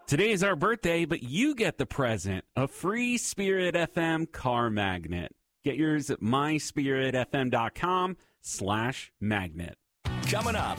Today is our birthday, but you get the present, a free Spirit FM car magnet. Get yours at myspiritfm.com/magnet. Coming up